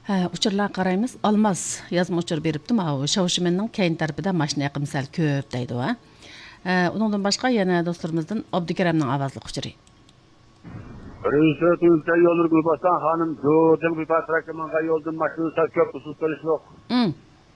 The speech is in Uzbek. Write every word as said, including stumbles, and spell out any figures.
Ha, uçurlar qaraymiz. Almaz yazma uçur beripti. Ma Şavşimenning keyin tarafida mashina yaqin sal ko'p deydi va. Uningdan boshqa yana do'stlarimizdan Abdukaramning ovozli uçuri. Reisat ülke yolur Gülbastan hanım, Doğu'dan bir patrakman yoldan maşını sakıp usul yok. Hmm.